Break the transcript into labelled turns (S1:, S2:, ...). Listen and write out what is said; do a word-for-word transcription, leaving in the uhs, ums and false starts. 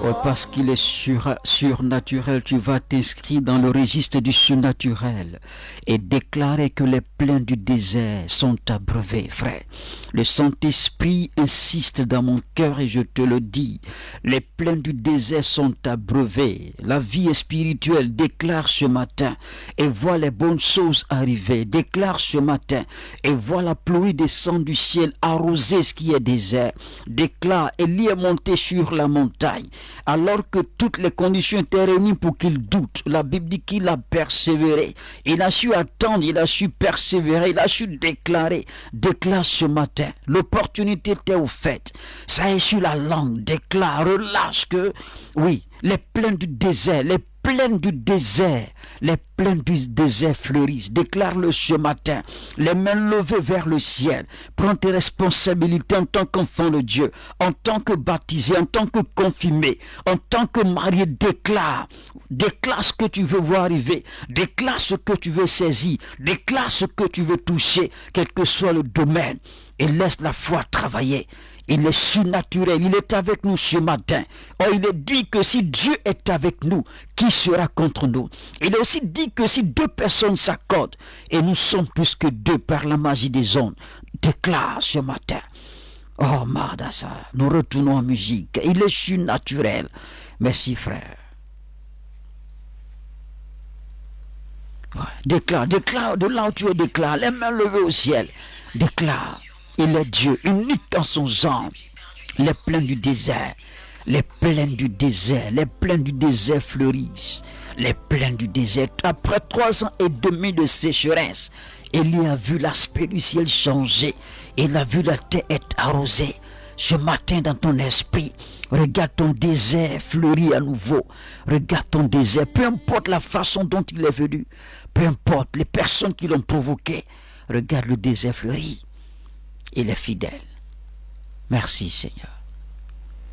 S1: Oh, parce qu'il est sur, surnaturel, tu vas t'inscrire dans le registre du surnaturel et déclarer que les plains du désert sont abreuvés, frère. Le Saint-Esprit insiste dans mon cœur et je te le dis. Les plains du désert sont abreuvés. La vie spirituelle déclare ce matin et voit les bonnes choses arriver. Déclare ce matin et voit la pluie descendre du ciel, arroser ce qui est désert. Déclare, Élie est monté sur la montagne. Alors que toutes les conditions étaient réunies pour qu'il doute, la Bible dit qu'il a persévéré. Il a su attendre, il a su persévérer, il a su déclarer. Déclare ce matin, l'opportunité était offerte. Ça est sur la langue, déclare, relâche que, oui, les plaines du désert, les plaines du désert, les plaines du désert fleurissent. Déclare-le ce matin, les mains levées vers le ciel. Prends tes responsabilités en tant qu'enfant de Dieu, en tant que baptisé, en tant que confirmé, en tant que marié. Déclare, déclare ce que tu veux voir arriver, déclare ce que tu veux saisir, déclare ce que tu veux toucher, quel que soit le domaine, et laisse la foi travailler. Il est surnaturel, il est avec nous ce matin. Oh, il est dit que si Dieu est avec nous, qui sera contre nous? Il est aussi dit que si deux personnes s'accordent, et nous sommes plus que deux par la magie des ondes, déclare ce matin. Oh, Mardassa, nous retournons en musique. Il est surnaturel. Merci, frère. Ouais. Déclare, déclare, de là où tu es, déclare, les mains levées au ciel. Déclare. Il est Dieu, unique en son genre. Les plaines du désert, les plaines du désert, les plaines du désert fleurissent. Les plaines du désert, après trois ans et demi de sécheresse, Élie a vu l'aspect du ciel changer. Il a vu la terre être arrosée. Ce matin dans ton esprit, regarde ton désert fleurir à nouveau. Regarde ton désert, peu importe la façon dont il est venu, peu importe les personnes qui l'ont provoqué. Regarde le désert fleurir. Il est fidèle. Merci Seigneur.